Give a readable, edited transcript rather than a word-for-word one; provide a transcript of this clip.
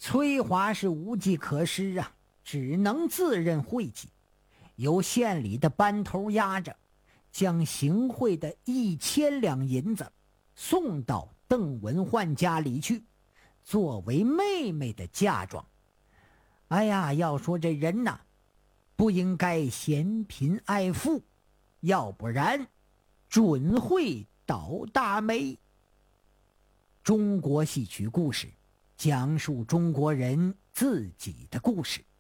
崔华是无计可施啊，只能自认晦气，由县里的班头压着，将行贿的1000两银子送到邓文焕家里去，作为妹妹的嫁妆。哎呀，要说这人呐，不应该嫌贫爱富，要不然准会倒大霉。中国戏曲故事，讲述中国人自己的故事。